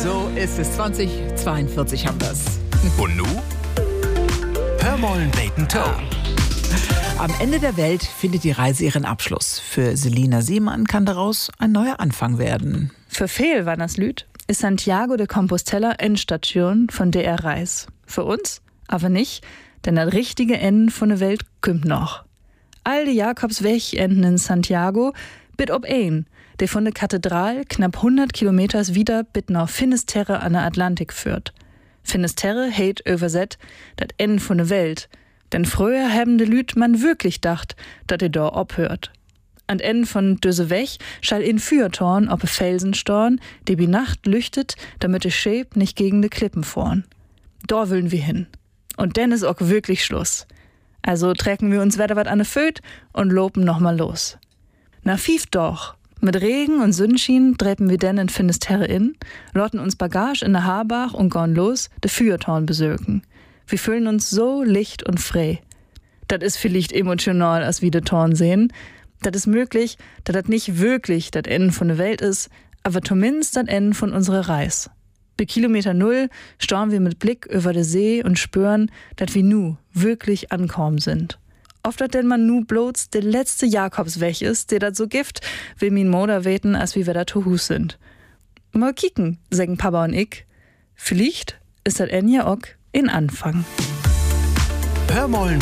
So ist es. 2042 haben wir es. Und nu? Hör mollen beten Ton. Am Ende der Welt findet die Reise ihren Abschluss. Für Selina Seemann kann daraus ein neuer Anfang werden. Für viel war das Lüd ist Santiago de Compostela Endstation von der Reis. Für uns aber nicht, denn das richtige Ende von der Welt kommt noch. All die Jakobsweg enden in Santiago, bit ob ein, der von der Kathedral knapp 100 Kilometers wieder bit nach Finisterre an der Atlantik führt. Finisterre heit überset dat Ende von der Welt, denn früher haben de Lüd man wirklich dacht, dat er da obhört. An Ende von düse Weg schall in Fürtorn ob Felsenstorn, der bi Nacht lüchtet, damit de Schäb nicht gegen de Klippen vorn. Da willen wir hin. Und denn ist auch wirklich Schluss. Also trecken wir uns wieder wat an de Föt und lopen noch mal los. Na fief doch. Mit Regen und Sonnenschein treppen wir denn in Finisterre in, lotten uns Bagage in der Haarbach und gehen los, de Fürtorn besöken. Wir fühlen uns so licht und frei. Dat is vielleicht emotional, als wir de Torn sehen. Dat is möglich, dass das nicht wirklich das Ende von der Welt ist, aber zumindest das Ende von unserer Reise. Bei Kilometer 0 staunen wir mit Blick über den See und spüren, dass wir nu wirklich ankommen sind. Oft hat denn man nu bloß der letzte Jakobsweg ist, der dat so gift, will min Moder weten, als wir da zu Hus sind. Mal kicken, sagen Papa und ich. Vielleicht ist das Ende ja auch in Anfang. Hör mollen